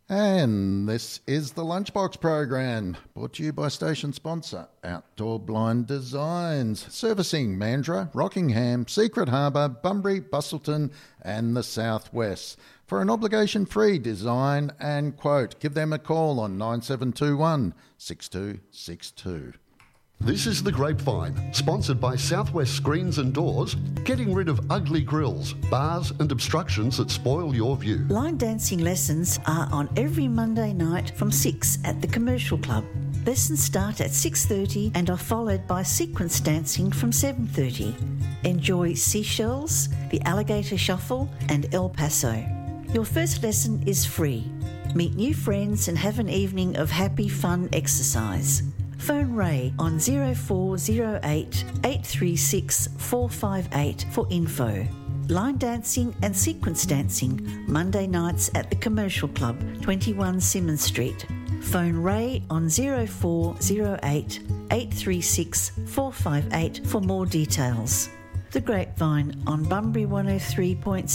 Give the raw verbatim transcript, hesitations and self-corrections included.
And this is the Lunchbox program, brought to you by station sponsor Outdoor Blind Designs, servicing Mandurah, Rockingham, Secret Harbour, Bunbury, Busselton and the Southwest. For an obligation-free design and quote, give them a call on nine seven two one, six two six two. This is The Grapevine, sponsored by Southwest Screens and Doors, getting rid of ugly grills, bars and obstructions that spoil your view. Line dancing lessons are on every Monday night from six at the Commercial Club. Lessons start at six thirty and are followed by sequence dancing from seven thirty. Enjoy Seashells, the Alligator Shuffle and El Paso. Your first lesson is free. Meet new friends and have an evening of happy, fun exercise. Phone Ray on zero four zero eight, eight three six, four five eight for info. Line dancing and sequence dancing, Monday nights at the Commercial Club, twenty-one Simmons Street. Phone Ray on zero four zero eight, eight three six, four five eight for more details. The Grapevine on Bunbury one oh three point